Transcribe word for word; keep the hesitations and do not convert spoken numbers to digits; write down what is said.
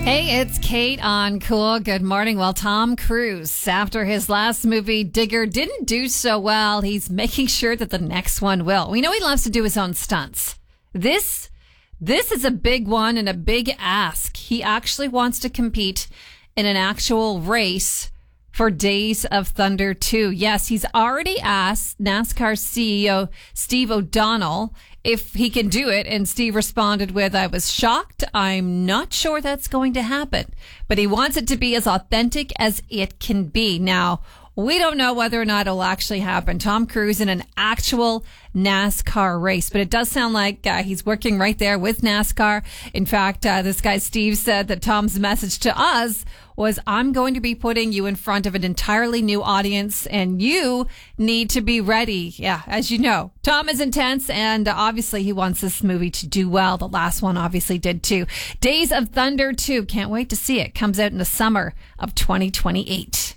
Hey, it's Kate on Cool. Good morning. Well, Tom Cruise, after his last movie, Digger, didn't do so well. He's making sure that the next one will. We know he loves to do his own stunts. This, this is a big one and a big ask. He actually wants to compete in an actual race for Days of Thunder two. Yes, he's already asked NASCAR C E O Steve O'Donnell if he can do it, and Steve responded with, "I was shocked. I'm not sure that's going to happen, but he wants it to be as authentic as it can be." Now, we don't know whether or not it'll actually happen. Tom Cruise in an actual NASCAR race, but it does sound like uh, he's working right there with NASCAR. In fact, uh, this guy Steve said that Tom's message to us was, "I'm going to be putting you in front of an entirely new audience, and you need to be ready." Yeah, as you know, Tom is intense, and uh, obviously he wants this movie to do well. The last one obviously did too. Days of Thunder two. Can't wait to see it. Comes out in the summer of twenty twenty-eight.